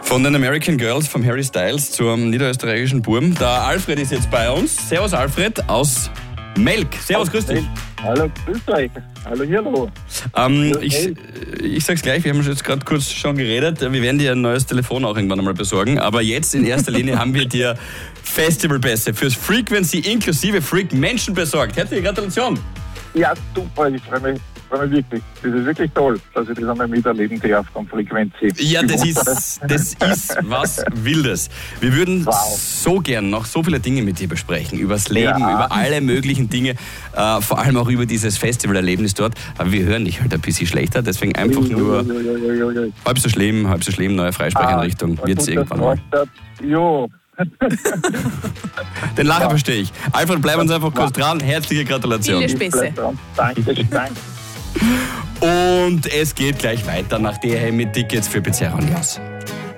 Von den American Girls, vom Harry Styles zum niederösterreichischen Burm. Der Alfred ist jetzt bei uns. Servus Alfred aus Melk. Servus, grüß dich. Hallo, grüß euch. Hallo, hallo. Ich sag's gleich, wir haben jetzt gerade kurz schon geredet. Wir werden dir ein neues Telefon auch irgendwann einmal besorgen. Aber jetzt in erster Linie haben wir dir Festivalpässe fürs Frequency inklusive Freak Menschen besorgt. Herzliche Gratulation. Ja, super. Ich freue mich wirklich. Das ist wirklich toll, dass ich das einmal miterleben darf vom Frequency. Ja, das ist was Wildes. Wir würden so gern noch so viele Dinge mit dir besprechen. Übers Leben, über alle möglichen Dinge. Vor allem auch über dieses Festivalerlebnis dort. Aber wir hören dich halt ein bisschen schlechter. Deswegen einfach nur halb so schlimm, neue Freisprecheinrichtung. Wird's irgendwann mal. Jo. Den Lacher verstehe ich. Alfred, bleib uns einfach kurz dran. Herzliche Gratulation. Viele Späße. Danke. Und es geht gleich weiter nach DHM mit Tickets für Pizzeria Nias.